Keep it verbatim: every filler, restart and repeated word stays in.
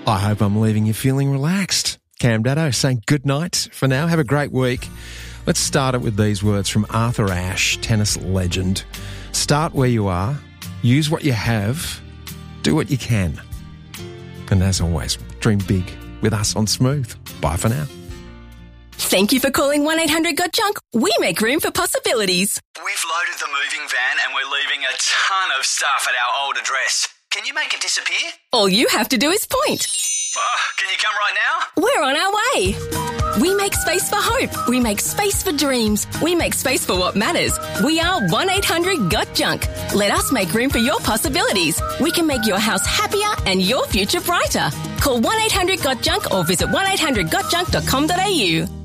I hope I'm leaving you feeling relaxed. Cam Daddo saying good night for now. Have a great week. Let's start it with these words from Arthur Ashe, tennis legend. Start where you are, use what you have, do what you can. And as always, dream big with us on Smooth. Bye for now. Thank you for calling one eight hundred got junk. We make room for possibilities. We've loaded the moving van and we're leaving a ton of stuff at our old address. Can you make it disappear? All you have to do is point. Oh, can you come right now? We're on our way. We make space for hope. We make space for dreams. We make space for what matters. We are one eight hundred got junk. Let us make room for your possibilities. We can make your house happier and your future brighter. Call one eight hundred got junk or visit one eight hundred got junk dot com dot a u.